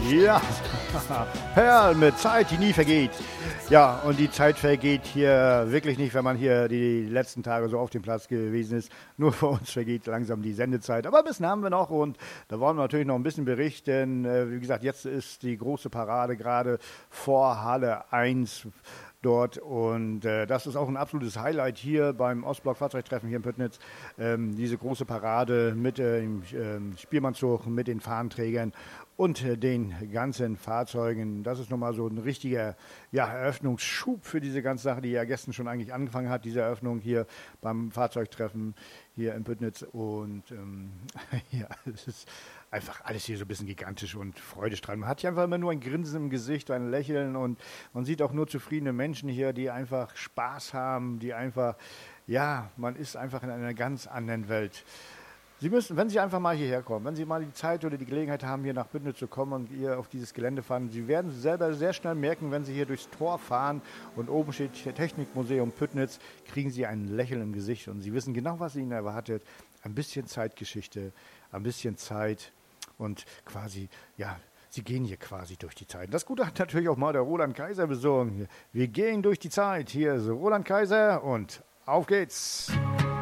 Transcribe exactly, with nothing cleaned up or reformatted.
Ja, Perl mit Zeit, die nie vergeht. Ja, und die Zeit vergeht hier wirklich nicht, wenn man hier die letzten Tage so auf dem Platz gewesen ist. Nur für uns vergeht langsam die Sendezeit. Aber ein bisschen haben wir noch und da wollen wir natürlich noch ein bisschen berichten. Wie gesagt, jetzt ist die große Parade gerade vor Halle eins dort und äh, das ist auch ein absolutes Highlight hier beim Ostblock Fahrzeugtreffen hier in Püttnitz. Ähm, diese große Parade mit dem äh, Spielmannszug, mit den Fahnenträgern und äh, den ganzen Fahrzeugen. Das ist nochmal so ein richtiger ja, Eröffnungsschub für diese ganze Sache, die ja gestern schon eigentlich angefangen hat, diese Eröffnung hier beim Fahrzeugtreffen hier in Püttnitz. Und ähm, ja, es ist einfach alles hier so ein bisschen gigantisch und freudestrahlend. Man hat hier einfach immer nur ein Grinsen im Gesicht, ein Lächeln und man sieht auch nur zufriedene Menschen hier, die einfach Spaß haben, die einfach, ja, man ist einfach in einer ganz anderen Welt. Sie müssen, wenn Sie einfach mal hierher kommen, wenn Sie mal die Zeit oder die Gelegenheit haben, hier nach Püttnitz zu kommen und hier auf dieses Gelände fahren, Sie werden selber sehr schnell merken, wenn Sie hier durchs Tor fahren und oben steht Technikmuseum Püttnitz, kriegen Sie ein Lächeln im Gesicht und Sie wissen genau, was Ihnen erwartet. Ein bisschen Zeitgeschichte, ein bisschen Zeit und quasi, ja, Sie gehen hier quasi durch die Zeit. Das Gute hat natürlich auch mal der Roland Kaiser besungen. Wir gehen durch die Zeit. Hier ist Roland Kaiser und auf geht's.